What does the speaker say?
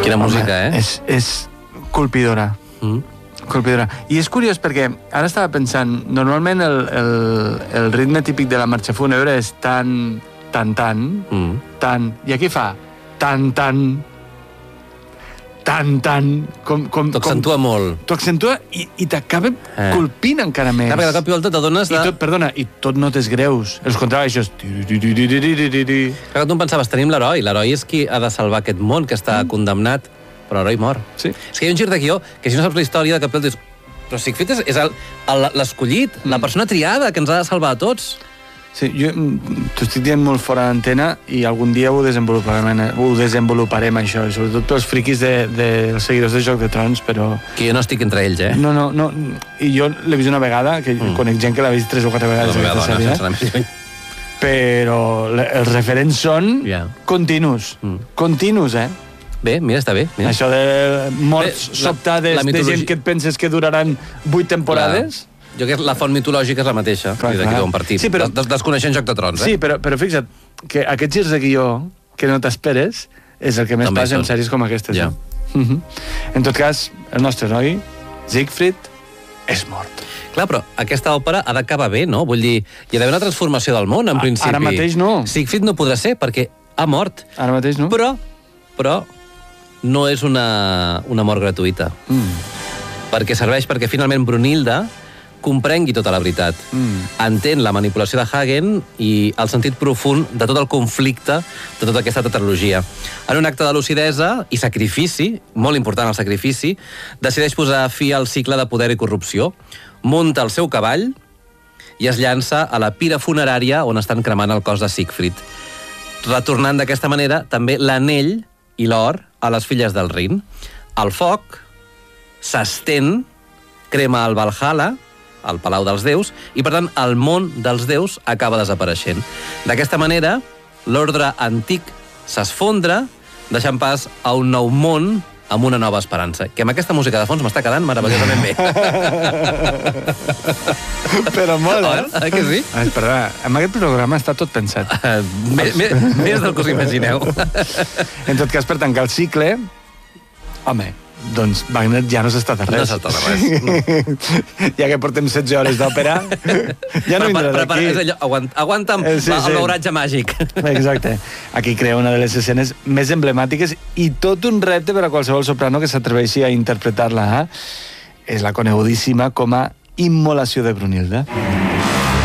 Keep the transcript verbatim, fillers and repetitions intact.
Quina música, eh? És, és colpidora. Mm. Colpidora. I és curiós perquè ara estava pensant, normalment el, el, el ritme típic de la marxa fúnebre és tan, tan, tan, mm. tan, i aquí fa tan, tan, tan, tan... T'ho accentua molt. T'ho accentua i, i t'acaba eh. colpint encara més. Clar, perquè de cop i volta t'adones de... I tot, perdona, i tot notes greus. Els contrabaixos... Clar, tu em pensaves, tenim l'heroi. L'heroi és qui ha de salvar aquest món, que està mm. condemnat, però l'heroi mor. Sí. És que hi ha un gir de guió que si no saps la història de cop i volta dius, però Siegfried és, és l'escollit, mm. la persona triada que ens ha de salvar a tots. Sí, jo t'ho estic dient molt fora d'antena i algun dia ho desenvoluparem, ho desenvoluparem això, i sobretot pels friquis dels de, de seguidors de Joc de Trons, però... Que jo no estic entre ells, eh? No, no, no. I jo l'he vist una vegada, que mm. conec gent que l'ha vist tres o quatre vegades no, aquesta sèrie, sèrie, però els referents són yeah. continus. Mm. Continus, eh? Bé, mira, està bé. Mira. Això de morts bé, sobtades la, la mitologia... de gent que et penses que duraran vuit temporades... Clar. Jo crec que la font mitològica és la mateixa, clar, i d'aquí d'on partim. Sí, però... Des, desconeixent Joc de Trons, eh? Sí, però, però fixa't, que aquests girs de guió que no t'esperes és el que més passa en sèries com aquestes. Ja. No? Uh -huh. En tot cas, el nostre heroi, Siegfried, és mort. Clar, però aquesta òpera ha d'acabar bé, no? Vull dir, hi ha d'haver una transformació del món, en principi. Ara mateix no. Siegfried no podrà ser, perquè ha mort. Ara mateix no. Però, però no és una, una mort gratuïta. Mm. Perquè serveix perquè finalment Brunilda comprengui tota la veritat. Mm. Entén la manipulació de Hagen i el sentit profund de tot el conflicte de tota aquesta tetralogia. En un acte de lucidesa i sacrifici, molt important el sacrifici, decideix posar fi al cicle de poder i corrupció, munta el seu cavall i es llança a la pira funerària on estan cremant el cos de Siegfried, retornant d'aquesta manera també l'anell i l'or a les filles del Rin. El foc s'estén, crema el Valhalla, al Palau dels Déus, i per tant el món dels déus acaba desapareixent. D'aquesta manera, l'ordre antic s'esfondra, deixant pas a un nou món amb una nova esperança, que amb aquesta música de fons m'està quedant meravellosament bé. Però molt, eh? Eh que sí? Ah, perdona, en aquest programa està tot pensat. Uh, més, més, més del que us imagineu. En tot cas, per tancar el cicle, home, doncs Wagner ja no s'està de res. No s'està de res. No. Ja que portem setze hores d'òpera, ja no vindrà d'aquí. És allò, aguant, aguanta'm eh, sí, la, el l'oratge màgic. Exacte. Aquí crea una de les escenes més emblemàtiques i tot un repte per a qualsevol soprano que s'atreveixi a interpretar-la. Eh? És la conegudíssima com a Immolació de Brunilda.